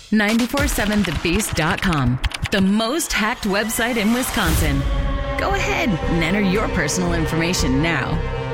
947thebeast.com, the most hacked website in Wisconsin. Go ahead and enter your personal information now.